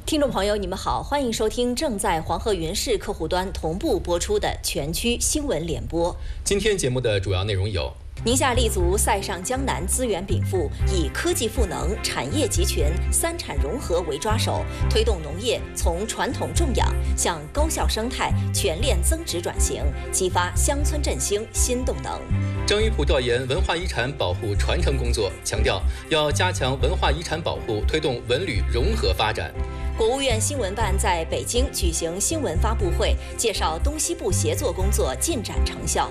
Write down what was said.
听众朋友，你们好，欢迎收听正在黄河云视客户端同步播出的全区新闻联播。 今天节目的主要内容有： 宁夏立足塞上江南资源禀赋，以科技赋能、产业集群、三产融合为抓手，推动农业从传统种养向高效生态全链增值转型，激发乡村振兴新动能。 张玉浦调研文化遗产保护传承工作，强调要加强文化遗产保护，推动文旅融合发展。 国务院新闻办在北京举行新闻发布会，介绍东西部协作工作进展成效。